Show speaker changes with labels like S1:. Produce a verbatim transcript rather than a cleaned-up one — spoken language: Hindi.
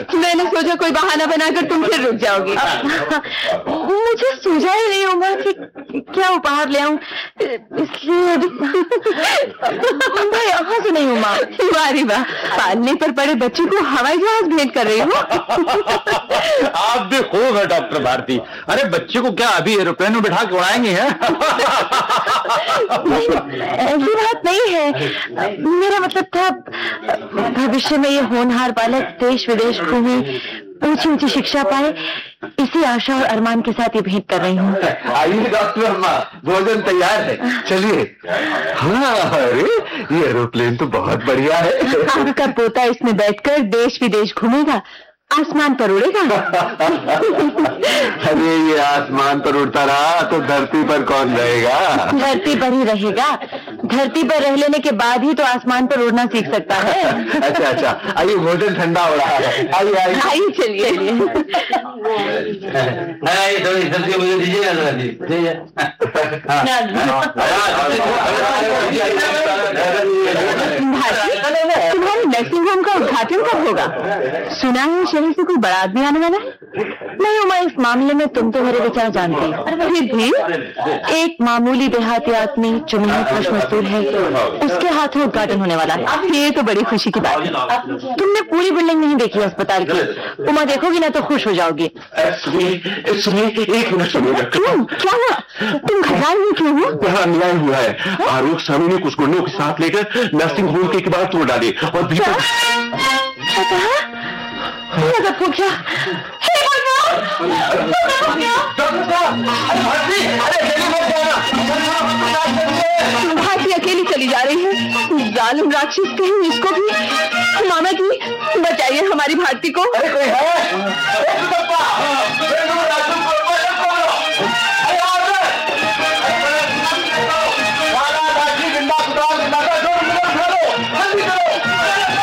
S1: मैंने सोचा कोई बहाना बनाकर तुम फिर रुक जाओगी। मुझे सूझा ही नहीं उमा कि क्या उपहार ले आऊं, इसलिए यहाँ से नहीं उमा। वारी वाह, पालने पर पड़े बच्चे को हवाई जहाज भेंट कर रही हो।
S2: आप भी खूब है डॉक्टर भारती। अरे बच्चे को क्या अभी एरोप्लेन में बिठा के उड़ाएंगे हैं?
S1: ऐसी बात नहीं है, मेरा मतलब था भविष्य में ये होनहार बालक देश विदेश घूमे, ऊंची ऊंची शिक्षा पाए, इसी आशा और अरमान के साथ ये भेंट कर रही हूँ।
S3: आइए डॉक्टर अम्मा, भोजन तैयार है, चलिए। हाँ, अरे ये एरोप्लेन तो बहुत बढ़िया है।
S1: आपका पोता इसमें बैठकर देश विदेश घूमेगा, आसमान पर उड़ेगा।
S3: अरे ये आसमान पर उड़ता रहा तो धरती पर कौन रहेगा?
S1: धरती पर ही रहेगा, धरती पर रह लेने के बाद ही तो आसमान पर उड़ना सीख सकता है।
S3: अच्छा अच्छा, आइए भोजन ठंडा हो रहा है, आइए आइए
S1: आइए चलिए।
S4: थोड़ी सब्जी मुझे दीजिए ना जी।
S1: तुम्हारे नर्सिंग होम का उद्घाटन कब होगा? सुना है शहर से कोई बड़ा आदमी आने वाला है। नहीं उमा, इस मामले में तुम तो मेरे विचार जानती हो, फिर भी एक मामूली देहाती आदमी जो मेहनत कश मजदूर है, उसके हाथों उद्घाटन होने वाला है। ये तो बड़ी खुशी की बात है। तुमने पूरी बिल्डिंग नहीं देखी अस्पताल की, उमा देखोगी ना तो खुश हो जाओगी।
S3: सुनिए सुनिए, एक मिनट सुनिएगा।
S1: क्यों, क्या हुआ? तुम घबराए हुए क्यों हो?
S3: यहाँ अन्याय हुआ है। आरोप स्वामी ने कुछ गुंडों के साथ लेकर नर्सिंग होम के बाद तोड़ डाले और भीतर
S1: को क्या? भारती अकेली चली जा रही है, जालिम राक्षस कहीं इसको भी। मामा जी बचाइए हमारी भारती को।
S3: अरे कोई है?